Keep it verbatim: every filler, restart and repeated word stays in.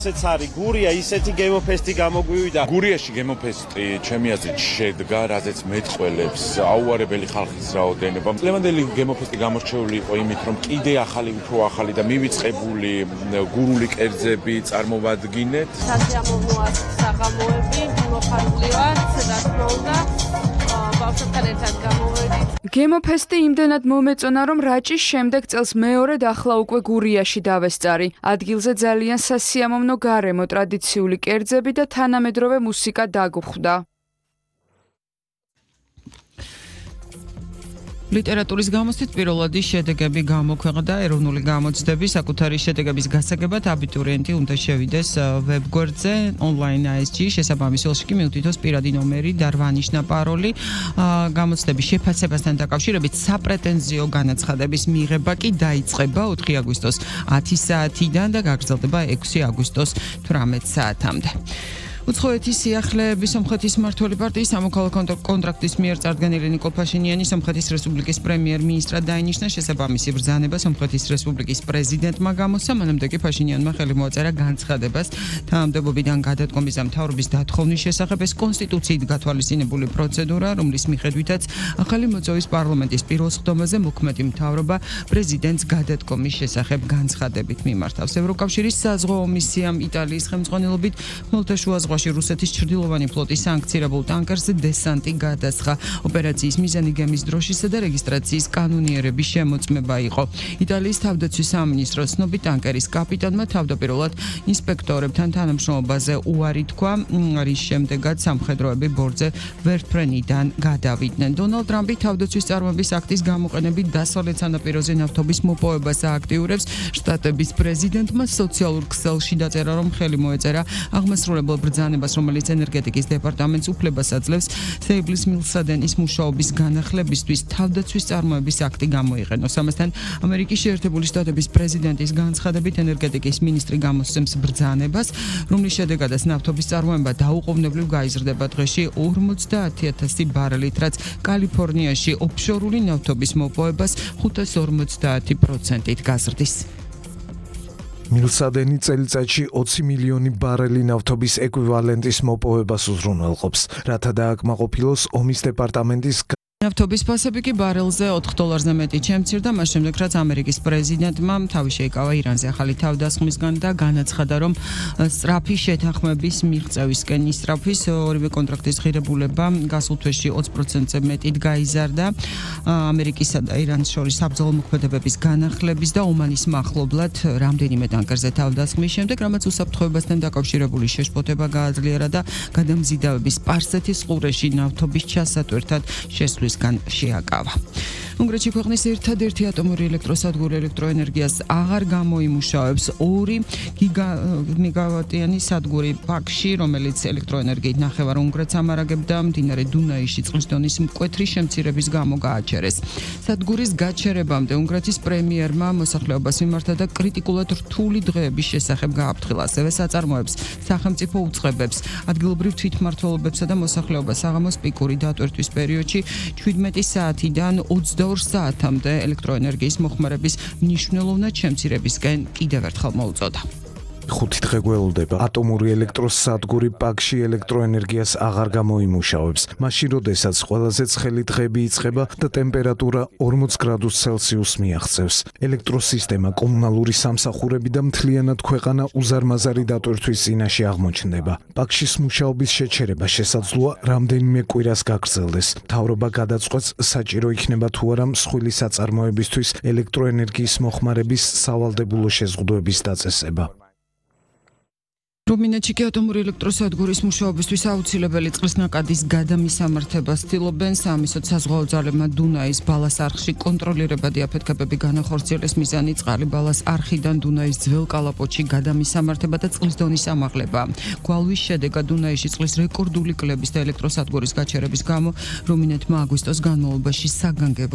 ესეც არის გურია, ისეთი გემოფესტი გამოგვივიდა. გურიაში გემოფესტი ჩემი აზრით შედგა, რაზეც მეტყველებს აუარებელი ხალხის რაოდენობა. ლევანდელი გემოფესტი გამორჩეული იყო იმით, რომ კიდე ახალი, უფრო ახალი და მივიწყებული გურული კერძები წარმოვადგინეთ. სასიამოვნოა საღამოები, მოხარული ვარ, რა თქმა უნდა, ბავშვებთან ერთად გამოვედით. გემოფესტი იმდენად მომეწონა, რომ რაჭის შემდეგ წელს მეორედ ახლა უკვე გურიაში დავესწარი. ადგილზე ძალიან სასიამოვნო გარემო, ტრადიციული კერძები და თანამედროვე მუსიკა დაგუხვდა. ლიტერატურის გამოცდით პირველადი შედეგები გამოქვეყნდა ეროვნული გამოცდების საკუთარი შედეგების გასაგებად აბიტურიენტი უნდა შევიდეს ვებგვერდზე online ას ჯი შესაბამის ველში კი მიუთითოს პირადი ნომერი და რვანიშნა პაროლი გამოცდების შეფასებასთან დაკავშირებით საპრეტენზიო განაცხადების მიღება კი დაიწყება ოთხი აგვისტოს ათი საათიდან და გაგრძელდება ექვსი აგვისტოს თვრამეტ საათამდე. უცხოეთის სიახლეების სომხეთის მმართველი პარტიის სამოქალაქო კონტრაქტის მიერ წარდგენილი ნიკოლ ფაშინიანი სომხეთის რესპუბლიკის პრემიერ-მინისტრად დაინიშნა. შესაბამისი ბრძანება სომხეთის რესპუბლიკის პრეზიდენტმა გამოსცა. მანამდე კი ფაშინიანმა ხელი მოაწერა განცხადებას თანამდებობიდან გადადგომის და მთავრობის დათხოვნის შესახებ. ეს კონსტიტუციით გათვალისწინებული პროცედურა, რომლის მიხედვითაც ახალი მოწვევის პარლამენტის პირველ სხდომაზე მოქმედი მთავრობა პრეზიდენტს გადადგომის შესახებ განცხადებით მიმართავს. ევროკავშირის საზღვაო მისიამ იტალიის ხელმძღვანელობით ხმელთაშუა ზღვაში რუსეთის ჩრდილოვანი ფლოტის სანქცირებულ ტანკერზე დესანტი გადასხა. ოპერაციის მიზანი გემის დროშისა და რეგისტრაციის კანონიერების შემოწმება იყო. იტალიის თავდაცვის სამინისტროს ცნობით ტანკერის კაპიტანმა თავდაპირველად ინსპექტორებთან თანამშრომლობაზე უარი თქვა, რის შემდეგაც სამხედროები ბორტზე ვერტფრენიდან გადავიდნენ. დონალდ ტრამპი თავდაცვის წარმოების აქტის გამოყენებით დასავლეთ სანაპიროზე ნავთობის მოპოვებას ააქტიურებს. შტატების პრეზიდენტმა სოციალურ ქსელში დაწერა, რომ ხელი მოეწერა აღმასრულებელ ბრძანებას, რომელიც ენერგეტიკის დეპარტამენტს უფლებას აძლევს სეიბლის მილსადენის მუშაობის განახლებისთვის თავდაცვის წარმოების აქტი გამოიყენოს. ამასთან ამერიკის შეერთებული შტატების პრეზიდენტის განცხადებით ენერგეტიკის მინისტრი გამოსცემს ბრძანებას, რომლის შედეგადაც ნავთობის წარმოება დაუყოვნებლივ გაიზრდება დღეში ორმოცდაათი ათასი ბარელით, რაც კალიფორნიაში ოფშორული ნავთობის მოპოვებას ხუთას ორმოცდაათი პროცენტით გაზრდის. მილსადენი წელიწადში ოცი მილიონი ბარელი ნავთობის ეკვივალენტის მოპოვებას უზრუნველყოფს, რათა დააკმაყოფილოს ომის დეპარტამენტის ნავთობის ფასები კი ბარელზე ოთხ დოლარზე მეტი შემცირდა, მას შემდეგ რაც ამერიკის პრეზიდენტმა თავი შეიკავა ირანზე ახალი თავდასხმისგან და განაცხადა, რომ სწრაფი შეთანხმების მიღწევისკენ ისწრაფვის ორივე კონტრაქტის ღირებულება გასულ თვეში ოცი პროცენტზე მეტით გაიზარდა. ამერიკისა და ირანს შორის საბრძოლო მოქმედებების განახლების და ომანის მახლობლად რამდენიმე ტანკერზე თავდასხმის შემდეგ, რამაც უსაფრთხოებასთან დაკავშირებული შეშფოთება გააძლიერა და გადამზიდავების სპარსეთის ყურეში ნავთობის ჩასატვირთად შესვლის შეაკავა. უნგრეთში ქვეყნის ერთადერთი ატომური ელექტროსადგური ელექტროენერგიას აღარ გამოიმუშავებს. ორი გიგავატიანი სადგური ბაქში, რომელიც ელექტროენერგიით ნახევარ უნგრეთს ამარაგებდა, მდინარე დუნაიში წყლის დონის მკვეთრი შემცირების გამო გააჩერეს. სადგურის გაჩერებამდე უნგრეთის პრემიერმა მოსახლეობას მიმართა და კრიტიკულად რთული დღეების შესახებ გააფრთხილა. ასევე საწარმოებს, სახელმწიფო უწყებებს, ადგილობრივ თვითმმართველობებსა და მოსახლეობას საღამოს პიკური დატვირთვის პერიოდში შვიდმეტი საათიდან ოცდაორ საათამდე ელექტროენერგიის მოხმარების მნიშვნელოვნად შემცირებისკენ კიდევ ერთხელ მოუწოდა. ხუთი დღე გველოდება. ატომური ელექტროსადგური ბაქში ელექტროენერგიას აღარ გამოიმუშავებს. მაშინ, როდესაც ყველაზე ცხელი დღეები იწყება და ტემპერატურა ორმოც გრადუს ცელსიუსს მიაღწევს. ელექტროსისტემა, კომუნალური სამსახურები და მთლიანად ქვეყანა უზარმაზარი დატვირთვის წინაშე აღმოჩნდება. ბაქშის მუშაობის შეჩერება შესაძლოა რამდენიმე კვირას გაგრძელდეს. მთავრობა გადაწყვეტს, საჭირო იქნება თუ არა მსხვილი საწარმოებისთვის ელექტროენერგიის მოხმარების სავალდებულო შეზღუდვების დაწესება. რუმინეთში კი ატომური ელექტროსადგურის მუშაობისთვის აუცილებელი წყლის ნაკადის გადამისამართებას ცდილობენ. საამისოდ საზღვაო ძალებმა დუნაის ბალას არხში კონტროლირებადი აფეთქებები განახორციელეს. მიზანი წყალი ბალას არხიდან დუნაის ძველ კალაპოტში გადამისამართება და წყლის დონის ამაღლება. გვალვის შედეგად დუნაიში წყლის რეკორდული კლების და ელექტროსადგურის გაჩერების გამო რუმინეთმა აგვისტოს განმავლობაში საგანგებო